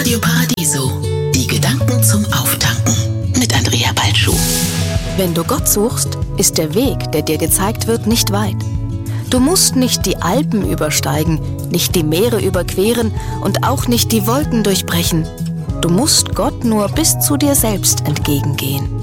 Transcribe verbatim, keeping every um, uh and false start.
Radio Paradiso. Die Gedanken zum Auftanken mit Andrea Balschuh. Wenn du Gott suchst, ist der Weg, der dir gezeigt wird, nicht weit. Du musst nicht die Alpen übersteigen, nicht die Meere überqueren und auch nicht die Wolken durchbrechen. Du musst Gott nur bis zu dir selbst entgegengehen.